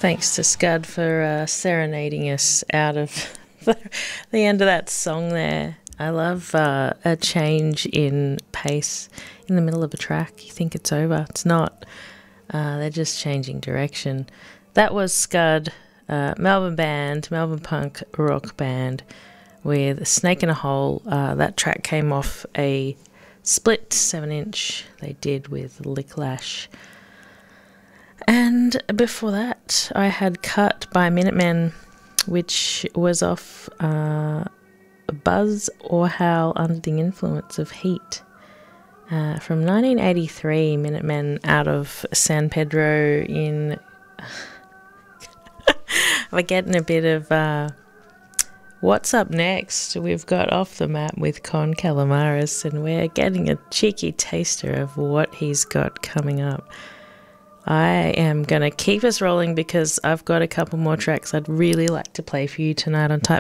Thanks to Scud for serenading us out of the end of that song there. I love a change in pace in the middle of a track. You think it's over. It's not. They're just changing direction. That was Scud, Melbourne punk rock band with Snake in a Hole. That track came off a split 7-inch they did with Licklash. And before that, I had Cut by Minutemen, which was off Buzz or Howl Under the Influence of Heat. From 1983, Minutemen out of San Pedro in... We're getting a bit of... what's up next? We've got Off the Map with Con Calamaris, and we're getting a cheeky taster of what he's got coming up. I am going to keep us rolling because I've got a couple more tracks I'd really like to play for you tonight on Type